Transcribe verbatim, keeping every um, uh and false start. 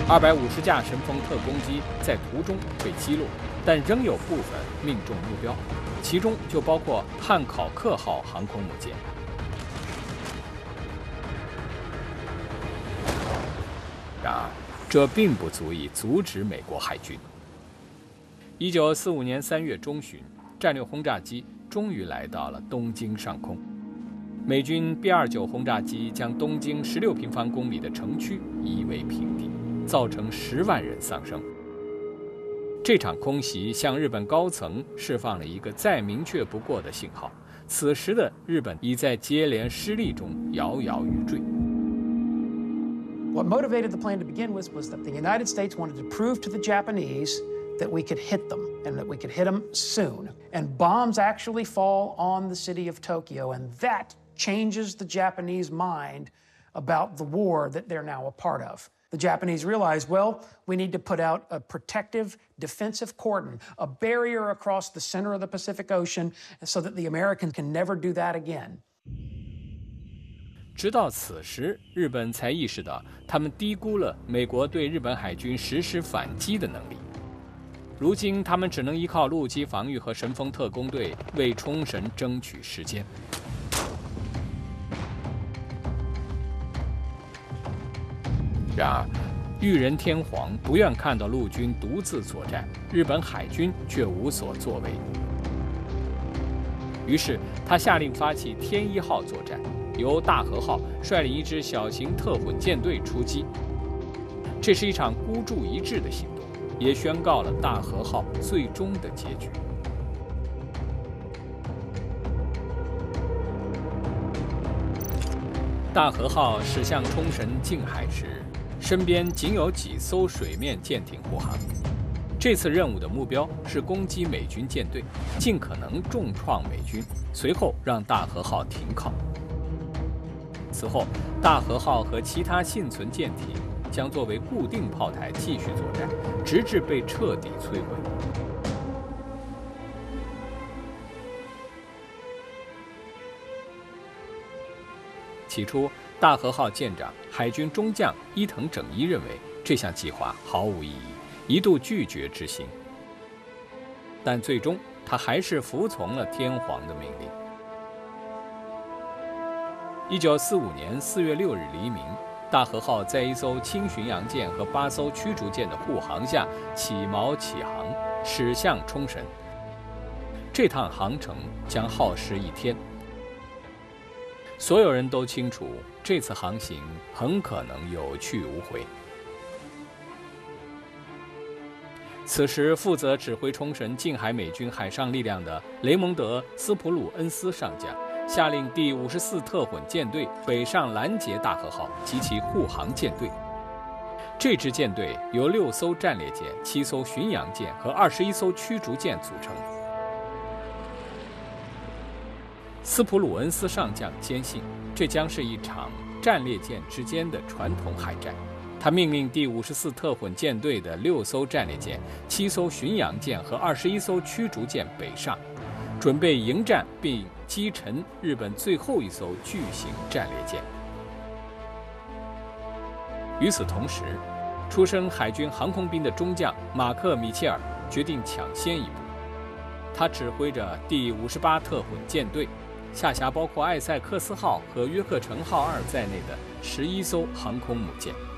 二百五十架神风特攻机在途中被击落，但仍有部分命中目标，其中就包括汉考克号航空母舰。然而，这并不足以阻止美国海军。一九四五年三月中旬，战略轰炸机终于来到了东京上空。美军 B 二九轰炸机将东京十六平方公里的城区夷为平地，造成十万人丧生。这场空袭向日本高层释放了一个再明确不过的信号：此时的日本已在接连失利中摇摇欲坠。 What motivated the plan to begin with was that the United States wanted to prove to the Japanese that we could hit them and that we could hit them soon. And bombs actually fall on the city of Tokyo, and that changes the Japanese mind about the war that they're now a part of. The Japanese realize, well, we need to put out a protective defensive cordon, a barrier across the center of the Pacific Ocean, so that the Americans can never do that again. 直到此时，日本才意识到他们低估了美国对日本海军实施反击的能力。如今，他们只能依靠陆基防御和神风特攻队为冲绳争取时间。然而，裕仁天皇不愿看到陆军独自作战，日本海军却无所作为。于是，他下令发起天一号作战。由大和号率领一支小型特混舰队出击，这是一场孤注一掷的行动，也宣告了大和号最终的结局。大和号驶向冲绳近海时，身边仅有几艘水面舰艇护航。这次任务的目标是攻击美军舰队，尽可能重创美军，随后让大和号停靠。此后，大和号和其他幸存舰艇将作为固定炮台继续作战，直至被彻底摧毁。起初，大和号舰长、海军中将伊藤整一认为这项计划毫无意义，一度拒绝执行。但最终，他还是服从了天皇的命令。一九四五年四月六日黎明，大和号在一艘轻巡洋舰和八艘驱逐舰的护航下起锚起航，驶向冲绳。这趟航程将耗时一天。所有人都清楚，这次航行很可能有去无回。此时，负责指挥冲绳近海美军海上力量的雷蒙德·斯普鲁恩斯上将下令第五十四特混舰队北上拦截大和号及其护航舰队。这支舰队由六艘战列舰、七艘巡洋舰和二十一艘驱逐舰组成。斯普鲁恩斯上将坚信，这将是一场战列舰之间的传统海战。他命令第五十四特混舰队的六艘战列舰、七艘巡洋舰和二十一艘驱逐舰北上，准备迎战并击沉日本最后一艘巨型战列舰。与此同时，出身海军航空兵的中将马克·米切尔决定抢先一步。他指挥着第五十八特混舰队，下辖包括艾塞克斯号和约克城号二在内的十一艘航空母舰。